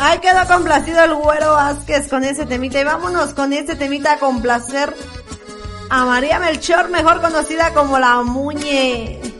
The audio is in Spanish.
Ahí quedó complacido el Güero Vázquez con ese temita. Y vámonos con este temita a complacer a María Melchor, mejor conocida como la Muñe.